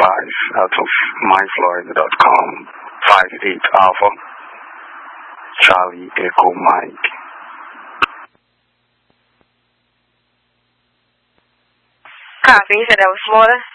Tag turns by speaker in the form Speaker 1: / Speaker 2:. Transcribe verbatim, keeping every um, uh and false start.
Speaker 1: five out of my florida dot com. five eight Alpha Charlie Echo Mike.
Speaker 2: Copy. You said that was Florida?